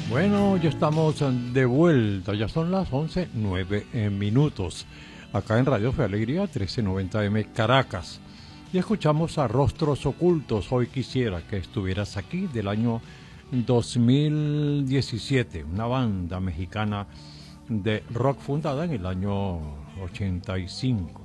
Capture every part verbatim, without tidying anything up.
Bueno, ya estamos de vuelta, ya son las once nueve minutos, acá en Radio Fe Alegría, trece noventa M Caracas. Y escuchamos a Rostros Ocultos, Hoy Quisiera que Estuvieras Aquí, del año dos mil diecisiete, una banda mexicana de rock fundada en el año ochenta y cinco.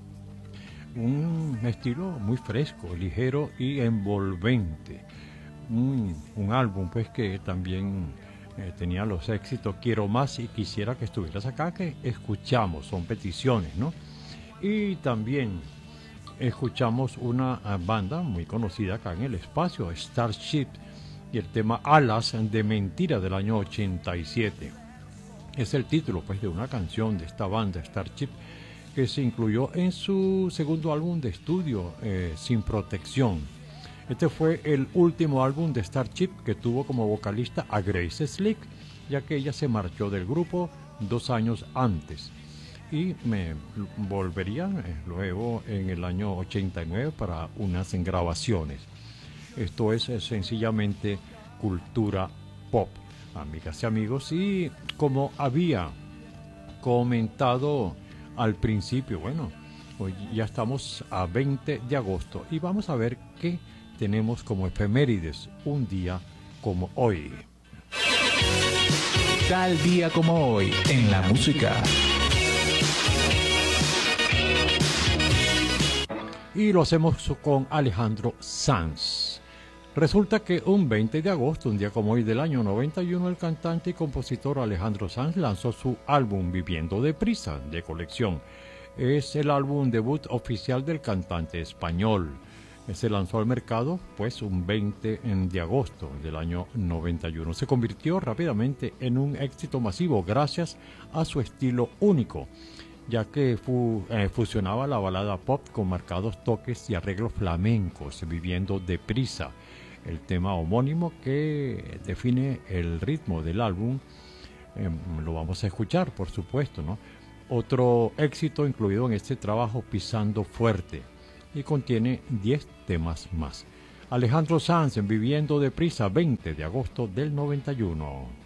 Un estilo muy fresco, ligero y envolvente. Un, un álbum pues que también eh, tenía los éxitos Quiero Más y Quisiera que Estuvieras Acá, que escuchamos, son peticiones, ¿no? Y también escuchamos una banda muy conocida acá en el espacio, Starship, y el tema Alas de Mentira del año ochenta y siete. Es el título pues de una canción de esta banda, Starship, que se incluyó en su segundo álbum de estudio, eh, Sin Protección. Este fue el último álbum de Starship que tuvo como vocalista a Grace Slick, ya que ella se marchó del grupo dos años antes. Y me volvería eh, luego en el año ochenta y nueve para unas grabaciones. Esto es eh, sencillamente cultura pop, amigas y amigos. Y como había comentado al principio, bueno, hoy ya estamos a veinte de agosto y vamos a ver qué tenemos como efemérides un día como hoy. Tal día como hoy en la música. Y lo hacemos con Alejandro Sanz. Resulta que un veinte de agosto, un día como hoy del año noventa y uno, el cantante y compositor Alejandro Sanz lanzó su álbum Viviendo Deprisa, de colección. Es el álbum debut oficial del cantante español. Se lanzó al mercado pues un veinte de agosto del año noventa y uno. Se convirtió rápidamente en un éxito masivo gracias a su estilo único, ya que fu, eh, fusionaba la balada pop con marcados toques y arreglos flamencos, Viviendo Deprisa, el tema homónimo que define el ritmo del álbum. Eh, lo vamos a escuchar, por supuesto, ¿no? Otro éxito incluido en este trabajo, Pisando Fuerte, y contiene diez temas más. Alejandro Sanz en Viviendo Deprisa, veinte de agosto del noventa y uno.